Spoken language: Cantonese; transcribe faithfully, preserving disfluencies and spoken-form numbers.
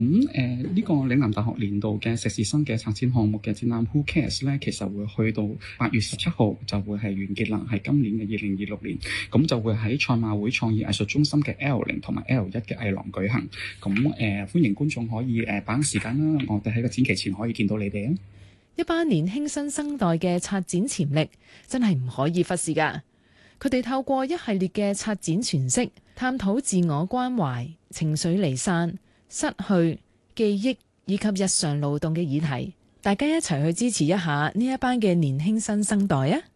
咁誒呢個嶺南大學年度嘅碩士生嘅策展項目嘅展覽 Who Cares 咧，其實會去到八月十七號就會係完結啦，係今年嘅二零二六年，咁就會喺賽馬會創意藝術中心嘅 L 零同埋 L 一嘅藝廊舉行。咁誒、呃、歡迎觀眾可以誒把握時間啦，我哋喺個展期前可以見到你哋啊！ 一班年輕新生代嘅策展潛力真係唔可以忽視㗎。佢哋透過一系列嘅策展詮釋，探討自我關懷、情緒離散、失去、記憶以及日常勞動嘅議題。大家一齊去支持一下呢一班嘅年輕新生代啊！